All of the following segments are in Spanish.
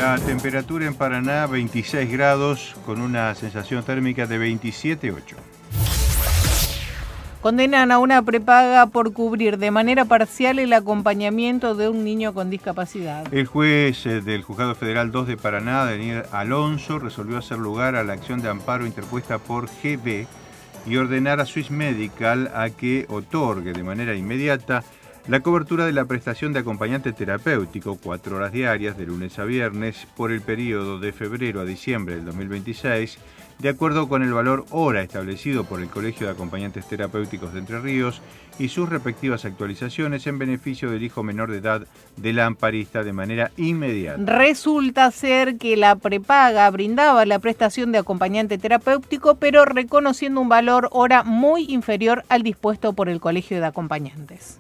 La temperatura en Paraná 26 grados con una sensación térmica de 27,8. Condenan a una prepaga por cubrir de manera parcial el acompañamiento de un niño con discapacidad. El juez del Juzgado Federal 2 de Paraná, Daniel Alonso, resolvió hacer lugar a la acción de amparo interpuesta por GB y ordenar a Swiss Medical a que otorgue de manera inmediata la cobertura de la prestación de acompañante terapéutico 4 horas diarias de lunes a viernes por el periodo de febrero a diciembre del 2026, de acuerdo con el valor hora establecido por el Colegio de Acompañantes Terapéuticos de Entre Ríos y sus respectivas actualizaciones en beneficio del hijo menor de edad de la amparista de manera inmediata. Resulta ser que la prepaga brindaba la prestación de acompañante terapéutico, pero reconociendo un valor hora muy inferior al dispuesto por el Colegio de Acompañantes.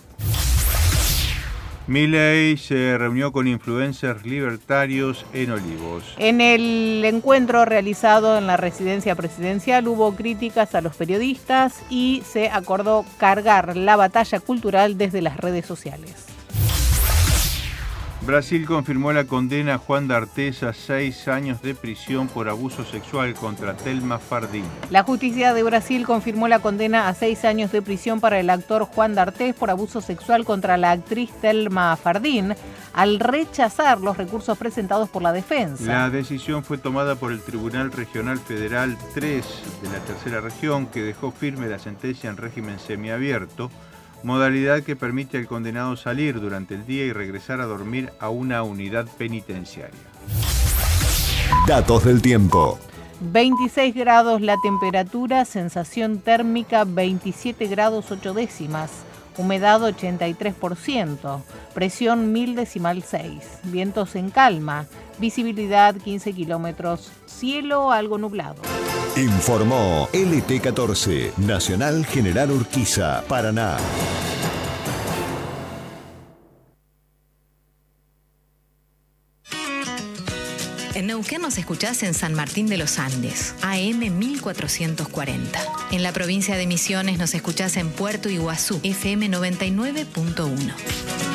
Milei se reunió con influencers libertarios en Olivos. En el encuentro realizado en la residencia presidencial hubo críticas a los periodistas y se acordó cargar la batalla cultural desde las redes sociales. Brasil confirmó la condena a Juan D'Artés a 6 años de prisión por abuso sexual contra Thelma Fardín. La justicia de Brasil confirmó la condena a 6 años de prisión para el actor Juan D'Artés por abuso sexual contra la actriz Thelma Fardín al rechazar los recursos presentados por la defensa. La decisión fue tomada por el Tribunal Regional Federal 3 de la Tercera Región, que dejó firme la sentencia en régimen semiabierto, modalidad que permite al condenado salir durante el día y regresar a dormir a una unidad penitenciaria. Datos del tiempo. 26 grados la temperatura, sensación térmica 27 grados 8 décimas, humedad 83%, presión 1000,6, vientos en calma, visibilidad 15 kilómetros, cielo algo nublado. Informó LT14, Nacional General Urquiza, Paraná. En Neuquén nos escuchás en San Martín de los Andes, AM 1440. En la provincia de Misiones nos escuchás en Puerto Iguazú, FM 99.1.